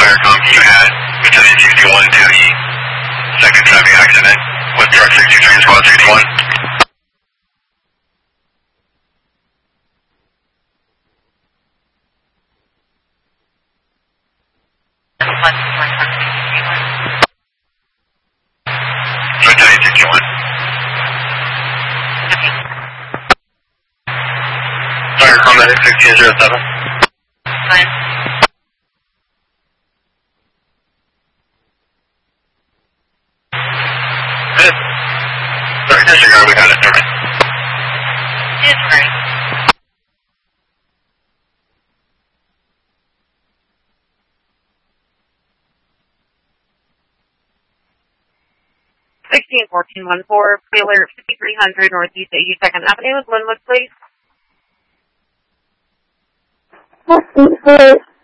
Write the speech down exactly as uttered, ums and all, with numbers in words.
Firecom, you had Battalion sixty-one Danny, second traffic accident with truck sixty-three Squad sixty-one. Battalion sixty-one. Firecom, medic sixteen zero seven. Fine. Sorry, disregard, we got it, sorry. It's great. Sixteen fourteen one four, Wheeler fifty-three hundred Northeast eighty-second Avenue, Glenwood, please. Hello.